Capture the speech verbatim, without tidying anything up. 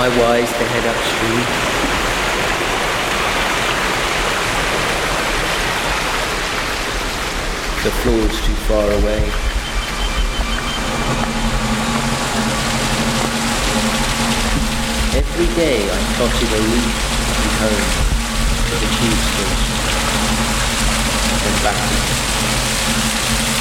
my wise to head upstream. The floor's too far away. Every day I trotted a leaf and home to the tube station, then back again.